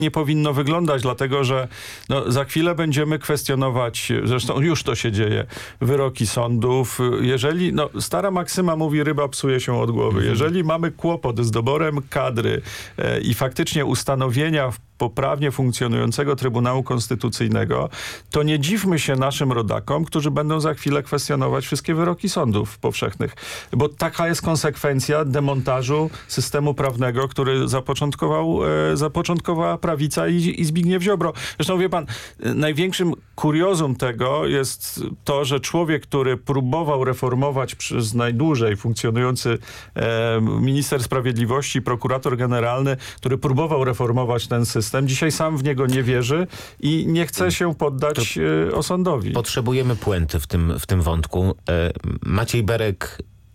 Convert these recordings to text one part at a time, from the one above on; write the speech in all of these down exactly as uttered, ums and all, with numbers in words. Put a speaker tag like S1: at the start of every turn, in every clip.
S1: nie powinno wyglądać, dlatego że no, za chwilę będziemy kwestionować, zresztą już to się dzieje, wyroki sądów. Jeżeli, no, stara maksyma mówi, ryba psuje się od głowy. Jeżeli mamy kłopot z doborem kadry e, i faktycznie ustanowienia w poprawnie funkcjonującego Trybunału Konstytucyjnego, to nie dziwmy się naszym rodakom, którzy będą za chwilę kwestionować wszystkie wyroki sądów powszechnych. Bo taka jest konsekwencja demontażu systemu prawnego, który zapoczątkował, e, zapoczątkowała prawica i, i Zbigniew Ziobro. Zresztą wie pan, największym kuriozum tego jest to, że człowiek, który próbował reformować przez najdłużej funkcjonujący e, minister sprawiedliwości, prokurator generalny, który próbował reformować ten system, dzisiaj sam w niego nie wierzy i nie chce się poddać to osądowi.
S2: Potrzebujemy puenty w tym, w tym wątku. Maciej Berek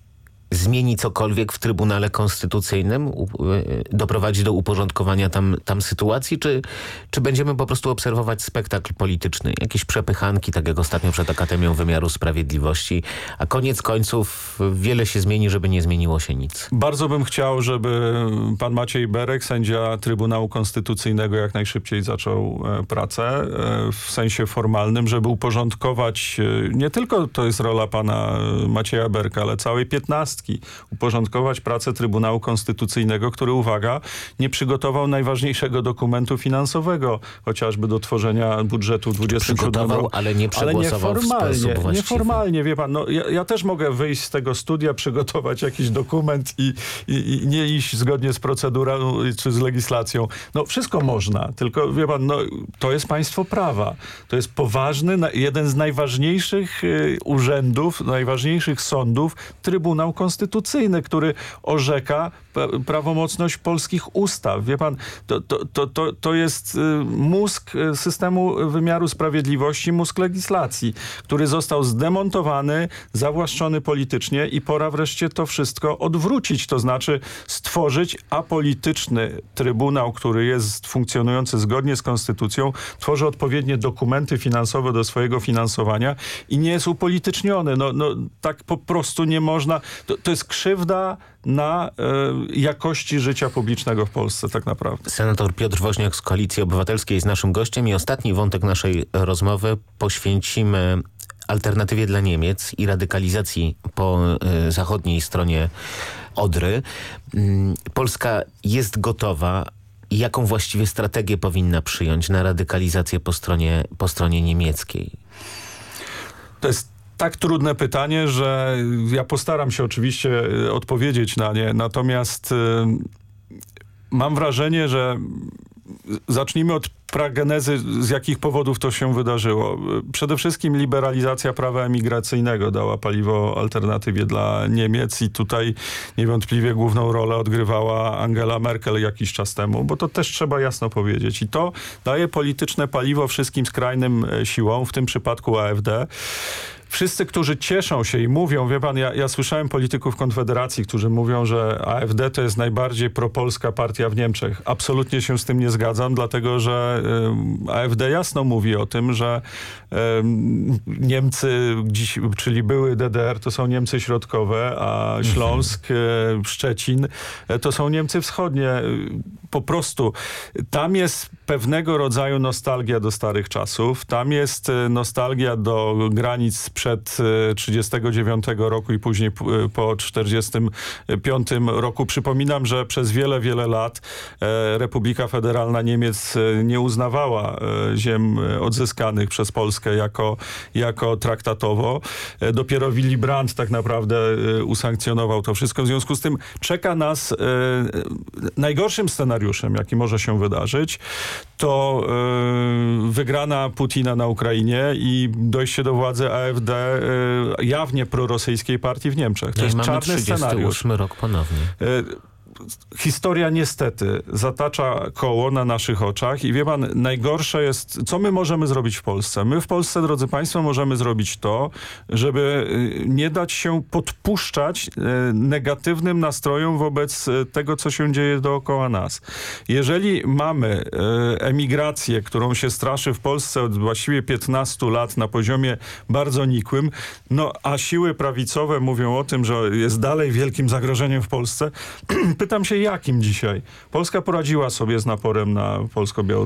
S2: zmieni cokolwiek w Trybunale Konstytucyjnym? Doprowadzi do uporządkowania tam, tam sytuacji? Czy, czy będziemy po prostu obserwować spektakl polityczny? Jakieś przepychanki, tak jak ostatnio przed Akademią Wymiaru Sprawiedliwości, a koniec końców wiele się zmieni, żeby nie zmieniło się nic.
S1: Bardzo bym chciał, żeby pan Maciej Berek, sędzia Trybunału Konstytucyjnego, jak najszybciej zaczął pracę w sensie formalnym, żeby uporządkować, nie tylko to jest rola pana Macieja Berka, ale całej piętnastki, uporządkować pracę Trybunału Konstytucyjnego, który, uwaga, nie przygotował najważniejszego dokumentu finansowego, chociażby do tworzenia budżetu dwudziestego siódmego
S2: Przygotował,
S1: roku.
S2: ale nie przegłosował
S1: ale
S2: w sposób właściwy.
S1: Nieformalnie, wie pan, no, ja, ja też mogę wyjść z tego studia, przygotować jakiś dokument i, i, i nie iść zgodnie z procedurą czy z legislacją. No wszystko można, tylko wie pan, no, to jest państwo prawa. To jest poważny, jeden z najważniejszych y, urzędów, najważniejszych sądów, Trybunał Konstytucyjny, który orzeka prawomocność polskich ustaw. Wie pan, to, to, to, to, to jest mózg systemu wymiaru sprawiedliwości, mózg legislacji, który został zdemontowany, zawłaszczony politycznie i pora wreszcie to wszystko odwrócić, to znaczy stworzyć apolityczny trybunał, który jest funkcjonujący zgodnie z konstytucją, tworzy odpowiednie dokumenty finansowe do swojego finansowania i nie jest upolityczniony. No, no tak po prostu nie można. To, to jest krzywda na e, jakości życia publicznego w Polsce tak naprawdę.
S2: Senator Piotr Woźniak z Koalicji Obywatelskiej jest naszym gościem i ostatni wątek naszej rozmowy poświęcimy alternatywie dla Niemiec i radykalizacji po y, zachodniej stronie Odry. Y, Polska jest gotowa. Jaką właściwie strategię powinna przyjąć na radykalizację po stronie, po stronie niemieckiej?
S1: To jest tak trudne pytanie, że ja postaram się oczywiście odpowiedzieć na nie. Natomiast y, mam wrażenie, że zacznijmy od pragenezy, z jakich powodów to się wydarzyło. Przede wszystkim liberalizacja prawa emigracyjnego dała paliwo alternatywie dla Niemiec i tutaj niewątpliwie główną rolę odgrywała Angela Merkel jakiś czas temu, bo to też trzeba jasno powiedzieć. I to daje polityczne paliwo wszystkim skrajnym siłom, w tym przypadku A F D. Wszyscy, którzy cieszą się i mówią, wie pan, ja, ja słyszałem polityków Konfederacji, którzy mówią, że A F D to jest najbardziej propolska partia w Niemczech. Absolutnie się z tym nie zgadzam, dlatego że y, A F D jasno mówi o tym, że y, Niemcy, dziś, czyli były D D R, to są Niemcy środkowe, a Śląsk, y, Szczecin y, to są Niemcy wschodnie. Y, po prostu tam jest pewnego rodzaju nostalgia do starych czasów. Tam jest y, nostalgia do granic przed trzydziestego dziewiątego roku i później po czterdziestym piątym roku. Przypominam, że przez wiele, wiele lat e, Republika Federalna Niemiec nie uznawała e, ziem odzyskanych przez Polskę jako, jako traktatowo. E, dopiero Willy Brandt tak naprawdę e, usankcjonował to wszystko. W związku z tym czeka nas e, najgorszym scenariuszem, jaki może się wydarzyć, to e, wygrana Putina na Ukrainie i dojście do władzy A F D jawnie prorosyjskiej partii w Niemczech. To
S2: no
S1: jest
S2: mamy
S1: czarny
S2: trzydziesty
S1: scenariusz.
S2: ósmy rok ponownie.
S1: Historia niestety zatacza koło na naszych oczach i wie pan, najgorsze jest, co my możemy zrobić w Polsce. My w Polsce, drodzy państwo, możemy zrobić to, żeby nie dać się podpuszczać negatywnym nastrojom wobec tego, co się dzieje dookoła nas. Jeżeli mamy emigrację, którą się straszy w Polsce od właściwie piętnastu lat na poziomie bardzo nikłym, no a siły prawicowe mówią o tym, że jest dalej wielkim zagrożeniem w Polsce, pytam się, jakim dzisiaj? Polska poradziła sobie z naporem na polsko-białoruskie